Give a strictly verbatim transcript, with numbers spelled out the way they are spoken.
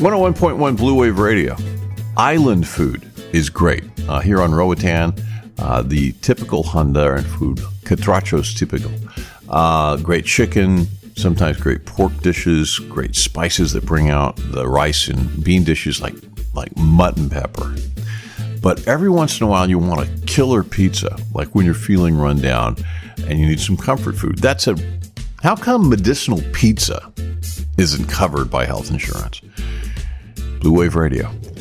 one oh one point one Blue Wave Radio. Island food is great. Uh, here on Roatan, uh, the typical Honduran food, catrachos typical. Uh, great chicken, sometimes great pork dishes, great spices that bring out the rice and bean dishes like, like mutton pepper. But every once in a while, you want a killer pizza, like when you're feeling run down and you need some comfort food. That's a, how come medicinal pizza isn't covered by health insurance? Blue Wave Radio.